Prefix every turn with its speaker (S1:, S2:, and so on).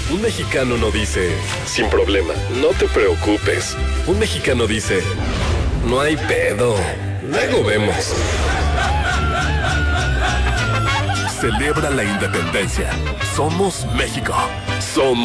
S1: Un mexicano no dice, sin problema, no te preocupes. Un mexicano dice, no hay pedo, luego vemos.
S2: Celebra la independencia. Somos México.
S1: Somos